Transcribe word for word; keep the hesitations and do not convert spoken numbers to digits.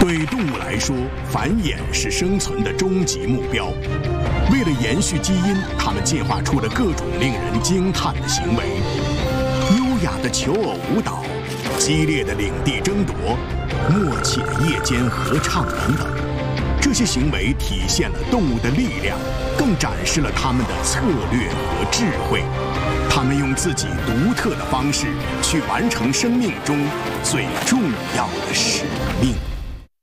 对动物来说，繁衍是生存的终极目标。为了延续基因，它们进化出了各种令人惊叹的行为：优雅的求偶舞蹈、激烈的领地争夺、默契的夜间合唱等等。这些行为体现了动物的力量，更展示了它们的策略和智慧。它们用自己独特的方式去完成生命中最重要的使命。